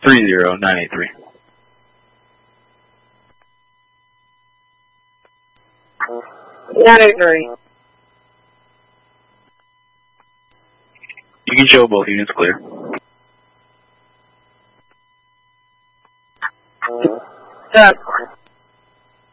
30983. You can show both units clear. Stop.